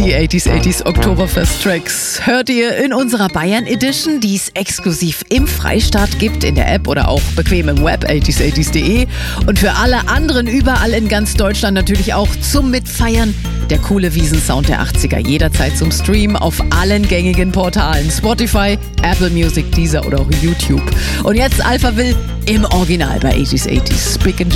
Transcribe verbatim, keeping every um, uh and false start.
Die achtziger achtziger Oktoberfest-Tracks hört ihr in unserer Bayern Edition, die es exklusiv im Freistaat gibt, in der App oder auch bequem im Web achtziger achtziger punkt de. Und für alle anderen überall in ganz Deutschland natürlich auch zum Mitfeiern der coole Wiesensound der achtziger. Jederzeit zum Stream auf allen gängigen Portalen. Spotify, Apple Music, Deezer oder auch YouTube. Und jetzt Alphaville im Original bei achtziger achtziger. Spick and